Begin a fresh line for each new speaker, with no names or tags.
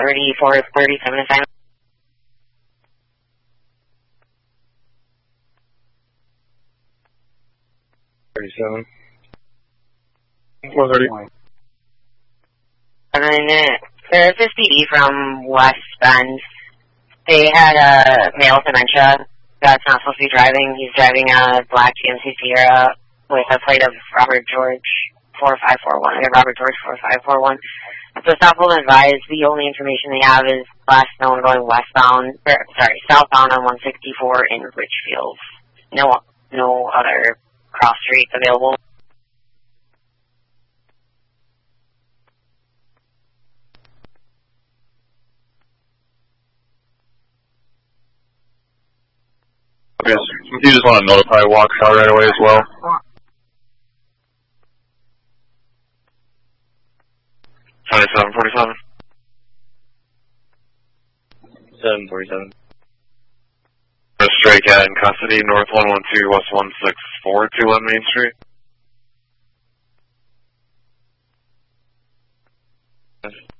3437 assignment.
37. 430.
And then there's this PD from West Bend. They had a male with dementia that's not supposed to be driving. He's driving a black GMC Sierra with a plate of Robert George 4541. Robert George 4541. So stop hold and advise. The only information they have is last known going southbound on 164 in Richfield. No other cross streets available.
Yes, you just want to notify Waukesha right away as well. 2747. 747. Stray cat in custody, north 112, west 164, on Main Street.